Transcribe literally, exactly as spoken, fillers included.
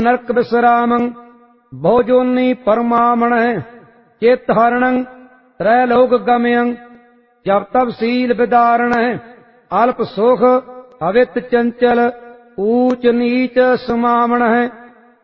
नरक विश्रामं बहुजोनि परमामण चित हरणं त्रैलोक गमयं जप तप शील विदारण अल्प सुख अवित चंचल ऊच नीच समावण है।